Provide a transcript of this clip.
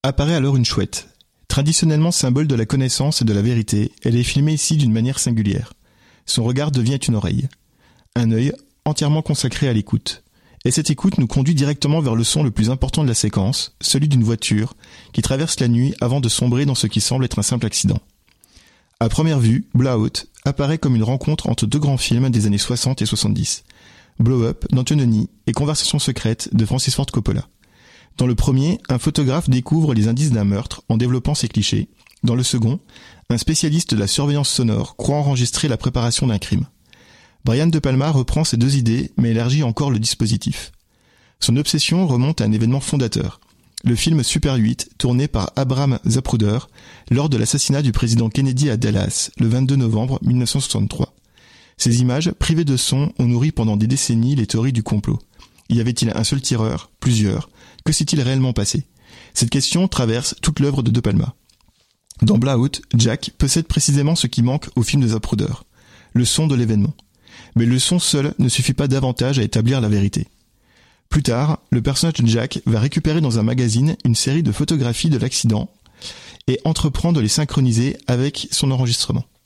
apparaît alors une chouette. Traditionnellement symbole de la connaissance et de la vérité, elle est filmée ici d'une manière singulière. Son regard devient une oreille. Un œil entièrement consacré à l'écoute. Et cette écoute nous conduit directement vers le son le plus important de la séquence, celui d'une voiture, qui traverse la nuit avant de sombrer dans ce qui semble être un simple accident. À première vue, Blowout apparaît comme une rencontre entre deux grands films des années 60 et 70. Blow Up d'Antonioni et Conversation secrète de Francis Ford Coppola. Dans le premier, un photographe découvre les indices d'un meurtre en développant ses clichés. Dans le second, un spécialiste de la surveillance sonore croit enregistrer la préparation d'un crime. Brian De Palma reprend ces deux idées, mais élargit encore le dispositif. Son obsession remonte à un événement fondateur, le film Super 8, tourné par Abram Zapruder lors de l'assassinat du président Kennedy à Dallas, le 22 novembre 1963. Ces images, privées de son, ont nourri pendant des décennies les théories du complot. Y avait-il un seul tireur? Plusieurs? Que s'est-il réellement passé? Cette question traverse toute l'œuvre de De Palma. Dans Blowout, Jack possède précisément ce qui manque au film de Zapruder, le son de l'événement. Mais le son seul ne suffit pas davantage à établir la vérité. Plus tard, le personnage de Jack va récupérer dans un magazine une série de photographies de l'accident et entreprend de les synchroniser avec son enregistrement.